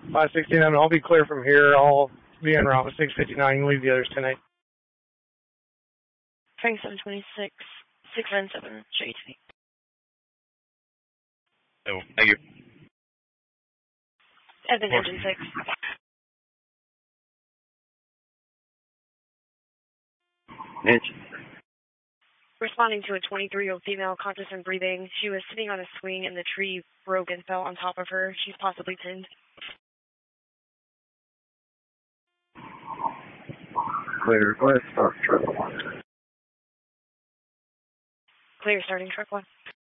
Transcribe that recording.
569, I'll be clear from here. I'll be en route with 659 and leave the others tonight. Frank 726, 697, JT. Oh, thank you. Evan, Engine 6. Engine. Responding to a 23-year-old female conscious and breathing. She was sitting on a swing and the tree broke and fell on top of her. She's possibly pinned. Clear. Go ahead, start truck 1. Clear, starting truck 1.